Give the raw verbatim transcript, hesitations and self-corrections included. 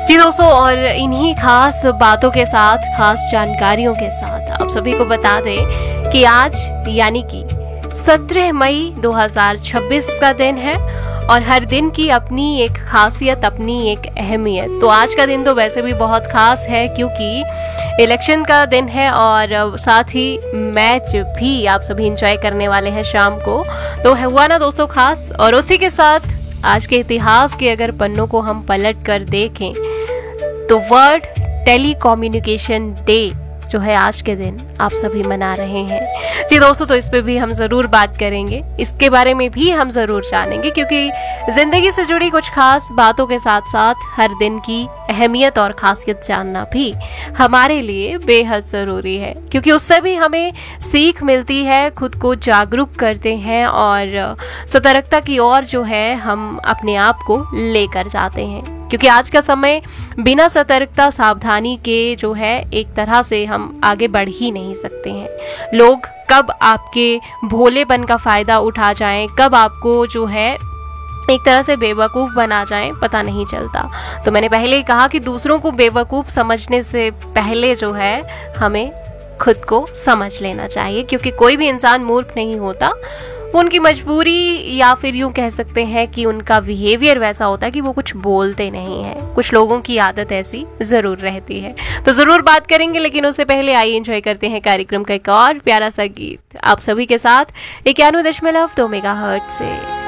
जी दोस्तों, और इन्हीं खास बातों के साथ, खास जानकारियों के साथ आप सभी को बता दें कि आज यानी कि सत्रह मई दो हज़ार छब्बीस का दिन है और हर दिन की अपनी एक खासियत, अपनी एक अहमियत। तो आज का दिन तो वैसे भी बहुत खास है क्योंकि इलेक्शन का दिन है और साथ ही मैच भी आप सभी एंजॉय करने वाले हैं शाम को। तो हुआ ना दोस्तों खास। और उसी के साथ आज के इतिहास के अगर पन्नों को हम पलट कर देखें तो वर्ल्ड टेलीकम्युनिकेशन डे जो है आज के दिन आप सभी मना रहे हैं। जी दोस्तों, तो इस पे भी हम जरूर बात करेंगे, इसके बारे में भी हम जरूर जानेंगे क्योंकि जिंदगी से जुड़ी कुछ खास बातों के साथ साथ हर दिन की अहमियत और खासियत जानना भी हमारे लिए बेहद जरूरी है क्योंकि उससे भी हमें सीख मिलती है, खुद को जागरूक करते हैं और सतर्कता की ओर जो है हम अपने आप को लेकर जाते हैं क्योंकि आज का समय बिना सतर्कता, सावधानी के जो है एक तरह से हम आगे बढ़ ही नहीं सकते हैं। लोग कब आपके भोलेपन का फायदा उठा जाएं, कब आपको जो है एक तरह से बेवकूफ़ बना जाएं, पता नहीं चलता। तो मैंने पहले ही कहा कि दूसरों को बेवकूफ़ समझने से पहले जो है हमें खुद को समझ लेना चाहिए क्योंकि कोई भी इंसान मूर्ख नहीं होता। उनकी मजबूरी या फिर यूं कह सकते हैं कि उनका बिहेवियर वैसा होता है कि वो कुछ बोलते नहीं हैं। कुछ लोगों की आदत ऐसी जरूर रहती है। तो जरूर बात करेंगे, लेकिन उससे पहले आइए एंजॉय करते हैं कार्यक्रम का एक और प्यारा सा गीत आप सभी के साथ इक्यानवे दशमलव दो मेगा हर्ट्ज से।